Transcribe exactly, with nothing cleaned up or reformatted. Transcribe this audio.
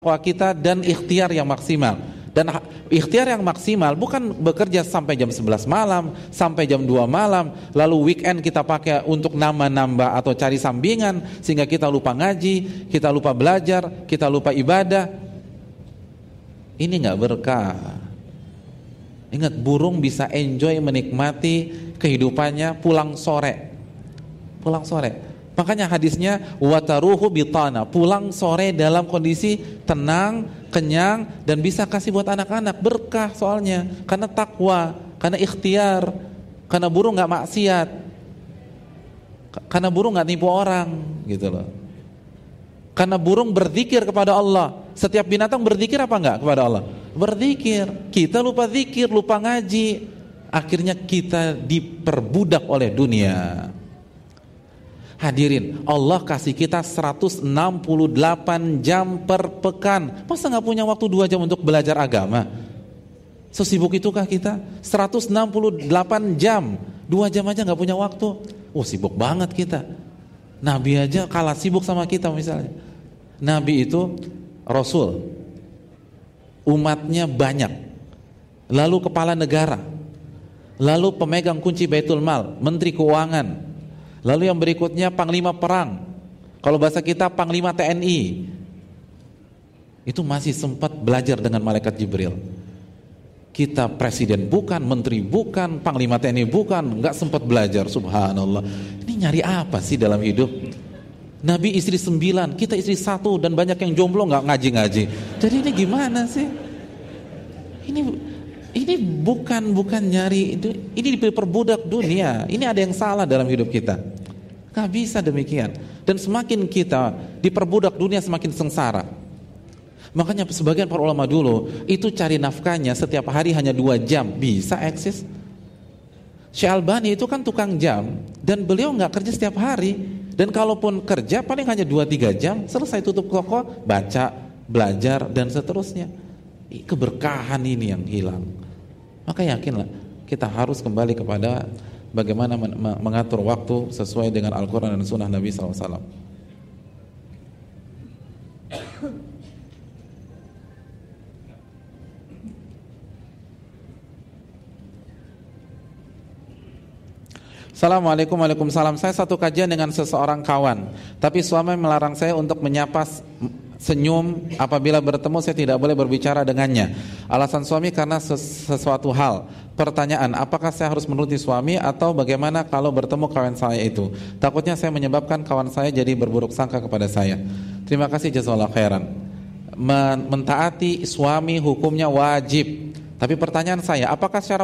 kita dan ikhtiar yang maksimal. Dan ikhtiar yang maksimal bukan bekerja sampai jam sebelas malam, sampai jam dua malam, lalu weekend kita pakai untuk nambah-nambah atau cari sambingan sehingga kita lupa ngaji, kita lupa belajar, kita lupa ibadah. Ini gak berkah. Ingat, burung bisa enjoy menikmati kehidupannya pulang sore. Pulang sore. Makanya hadisnya wataruhu bitana, pulang sore dalam kondisi tenang, kenyang, dan bisa kasih buat anak-anak. Berkah soalnya, karena takwa, karena ikhtiar, karena burung gak maksiat, karena burung gak nipu orang, gitu loh. Karena burung berzikir kepada Allah. Setiap binatang berzikir apa enggak kepada Allah? Berzikir. Kita lupa zikir, lupa ngaji, akhirnya kita diperbudak oleh dunia. Hadirin, Allah kasih kita seratus enam puluh delapan jam per pekan. Masa gak punya waktu dua jam untuk belajar agama? Sesibuk itukah kita? seratus enam puluh delapan jam, dua jam aja gak punya waktu. Oh, sibuk banget kita. Nabi aja kalah sibuk sama kita misalnya. Nabi itu Rasul, umatnya banyak, lalu kepala negara, lalu pemegang kunci Baitul Mal, Menteri Keuangan, lalu yang berikutnya panglima perang. Kalau bahasa kita panglima T N I. Itu masih sempat belajar dengan malaikat Jibril. Kita presiden bukan, menteri bukan, panglima T N I bukan, enggak sempat belajar. Subhanallah. Ini nyari apa sih dalam hidup? Nabi istri sembilan, kita istri satu, dan banyak yang jomblo enggak ngaji-ngaji. Jadi ini gimana sih? Ini Ini bukan bukan nyari, ini diperbudak dunia. Ini ada yang salah dalam hidup kita. Gak bisa demikian. Dan semakin kita diperbudak dunia, semakin sengsara. Makanya sebagian para ulama dulu itu cari nafkahnya setiap hari hanya dua jam, bisa eksis. Syekh Albani itu kan tukang jam, dan beliau gak kerja setiap hari. Dan kalaupun kerja paling hanya dua tiga jam, selesai tutup toko, baca, belajar, dan seterusnya. Keberkahan ini yang hilang. Maka yakinlah kita harus kembali kepada bagaimana mengatur waktu sesuai dengan Al-Quran dan Sunnah Nabi shallallahu alaihi wasallam. Assalamualaikum warahmatullahi wabarakatuh. Saya satu kajian dengan seseorang kawan, tapi suami melarang saya untuk menyapa senyum apabila bertemu. Saya tidak boleh berbicara dengannya. Alasan suami karena ses- sesuatu hal. Pertanyaan, apakah saya harus menuruti suami atau bagaimana kalau bertemu kawan saya itu? Takutnya saya menyebabkan kawan saya jadi berburuk sangka kepada saya. Terima kasih, jazakallahu khairan. Men- Mentaati suami hukumnya wajib. Tapi pertanyaan saya, apakah secara